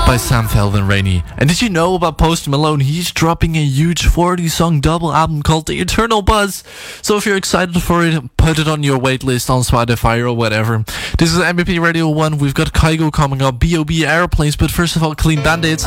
by Sam Felvin Rainey. And did you know about Post Malone? He's dropping a huge 40-song double album called The Eternal Buzz. So if you're excited for it, put it on your waitlist on Spotify or whatever. This is MVP Radio 1. We've got Kygo coming up, B.O.B. Airplanes, but first of all, Clean Bandits.